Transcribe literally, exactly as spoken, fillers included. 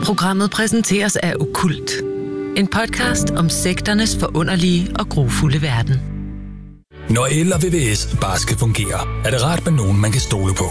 Programmet præsenteres af Okkult. En podcast om sekternes forunderlige og grufulde verden. Når el og V V S bare skal fungere, er det rart med nogen, man kan stole på.